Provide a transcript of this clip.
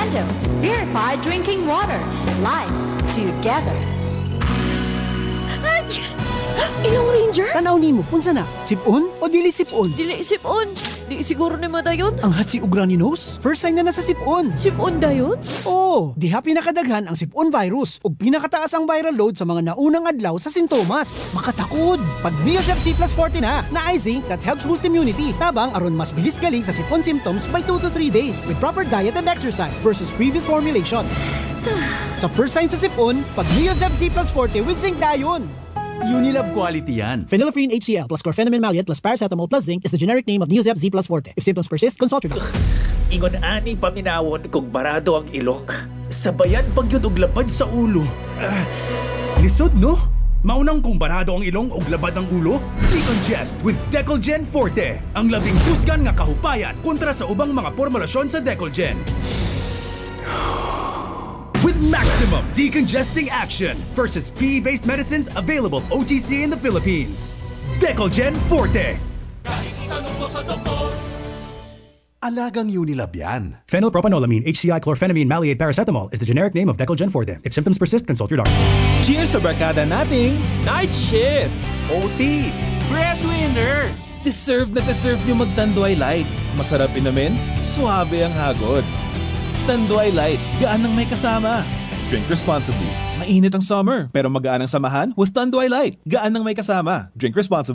Tando, purified drinking water. Life together. Ilong Ranger? Tanaw nimo, unsa na? Sipon o dili sipon? Dili sipon. Di siguro ni madayon. Ang hatsi ugra ni nose? First sign na sa sipon. Sipon dayon? Oo, diha pinakadaghan ang sipon virus ug pinakataas ang viral load sa mga naunang adlaw sa sintomas. Makatakod! Pag Neosep C plus 40 na ay zinc that helps boost immunity. Tabang aron mas bilis galing sa sipon symptoms by 2 to 3 days with proper diet and exercise versus previous formulation. Sa first sign sa sipon, pag Neosep C plus 40 with zinc dayon. Unilab quality yan. Phenylephrine HCl plus chlorpheniramine maleate plus paracetamol plus zinc is the generic name of Neosep Z plus Forte. If symptoms persist, consult your doctor. Ingon ani paminawon kung barado ang ilok. Sabayan pagyud og lapad sa ulo. Lisod, no? Maunang kung barado ang ilong o labad ang ulo? Decongest with Decolgen Forte. Ang labing kusgan nga kahupayan kontra sa ubang mga formulasyon sa Decolgen. With maximum decongesting action versus PE-based medicines available OTC in the Philippines. Decolgen Forte. Alagang Unilab yan. Phenylpropanolamine HCI chlorphenamine maleate paracetamol is the generic name of Decolgen Forte. If symptoms persist, consult your doctor. Cheers sa barkada nating Night Shift! OT. Breadwinner! Deserve na deserve nyo magtanduay light. Masarap inumin, suabe ang hagod. Tanduay Light, gaan ng may kasama. Drink responsibly. Mainit ang summer, pero magaan ang samahan with Tanduay Light. Gaan ng may kasama. Drink responsibly.